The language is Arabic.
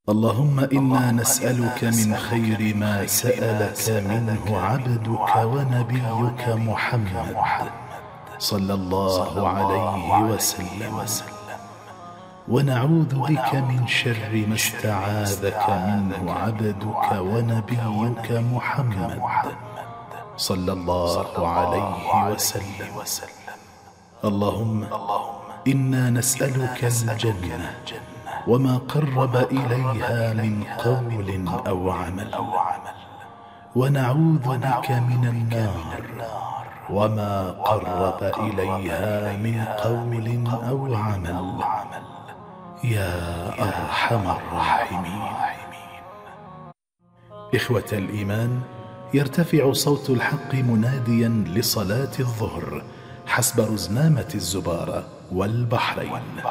اللهم إنا نسألك من خير ما سألك منه عبدك ونبيك محمد صلى الله عليه وسلم، ونعوذ بك من شر ما استعاذك منه عبدك ونبيك محمد صلى الله عليه وسلم. اللهم إنا نسألك الجنة وما قرب إليها من قول أو عمل، ونعوذ بك من النار وما قرب إليها من قول أو عمل، يا أرحم الراحمين. إخوة الإيمان، يرتفع صوت الحق مناديا لصلاة الظهر حسب رزنامة الزبارة والبحرين.